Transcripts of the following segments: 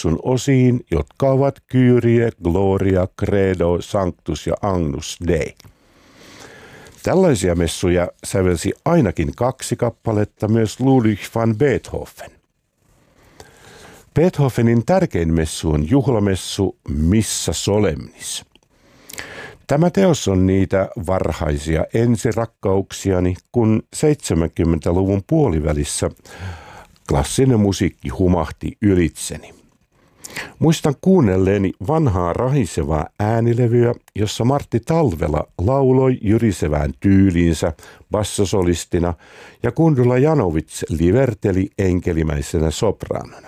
messun osiin, jotka ovat Kyrie, Gloria, Credo, Sanctus ja Agnus Dei. Tällaisia messuja sävelsi ainakin 2 kappaletta myös Ludwig van Beethoven. Beethovenin tärkein messu on juhlamessu Missa Solemnis. Tämä teos on niitä varhaisia ensirakkauksiani, kun 70-luvun puolivälissä klassinen musiikki humahti ylitseni. Muistan kuunnelleeni vanhaa rahisevaa äänilevyä, jossa Martti Talvela lauloi jyrisevään tyyliinsä bassosolistina ja Kundula Janowitz liverteli enkelimäisenä sopraanona.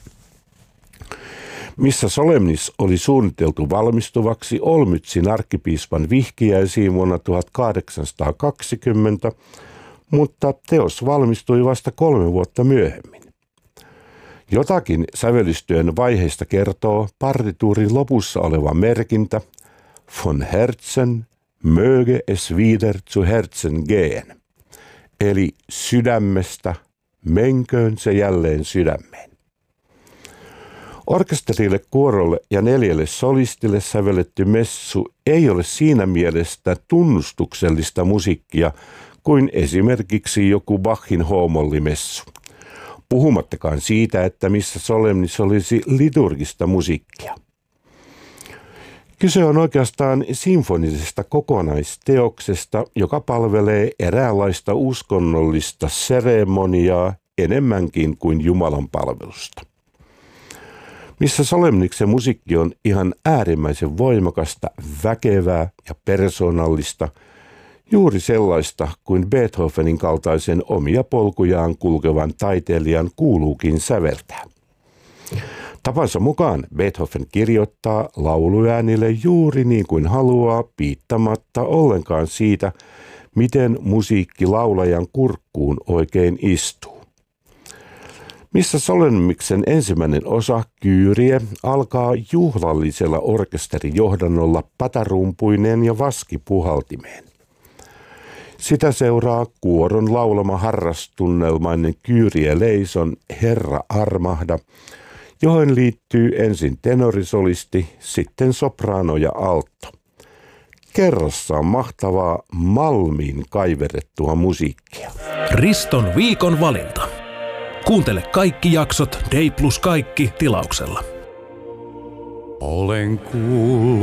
Missa Solemnis oli suunniteltu valmistuvaksi Olmützin arkkipiispan vihkiäisiin vuonna 1820, mutta teos valmistui vasta 3 vuotta myöhemmin. Jotakin sävellystyön vaiheista kertoo partituurin lopussa oleva merkintä von Herzen möge es wieder zu Herzen gehen, eli sydämestä menköön se jälleen sydämeen. Orkesterille, kuorolle ja 4 solistille sävelletty messu ei ole siinä mielessä tunnustuksellista musiikkia kuin esimerkiksi joku Bachin H-mollimessu. Puhumattakaan siitä, että Missa Solemnis olisi liturgista musiikkia. Kyse on oikeastaan sinfonisesta kokonaisteoksesta, joka palvelee eräänlaista uskonnollista seremoniaa enemmänkin kuin Jumalan palvelusta. Missa Solemniksen musiikki on ihan äärimmäisen voimakasta, väkevää ja persoonallista, juuri sellaista kuin Beethovenin kaltaisen omia polkujaan kulkevan taiteilijan kuuluukin säveltää. Tapansa mukaan Beethoven kirjoittaa lauluäänille juuri niin kuin haluaa, piittamatta ollenkaan siitä, miten musiikki laulajan kurkkuun oikein istuu. Missa Solemniksen ensimmäinen osa, Kyrie, alkaa juhlallisella orkesterijohdannolla patarumpuineen ja vaskipuhaltimeen. Sitä seuraa kuoron laulama harrastunnelmainen Kyrie Leison Herra armahda, johon liittyy ensin tenorisolisti, sitten sopraano ja altto. Kerrassaan mahtavaa malmiin kaiverrettua musiikkia. Riston viikon valinta. Kuuntele kaikki jaksot Day+ Kaikki -tilauksella. Olen kuullut